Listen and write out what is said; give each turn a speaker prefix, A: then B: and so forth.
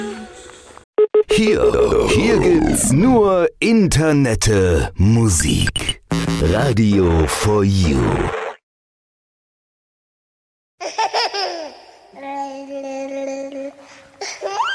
A: Hier gibt's nur Internette Musik. Radio for You.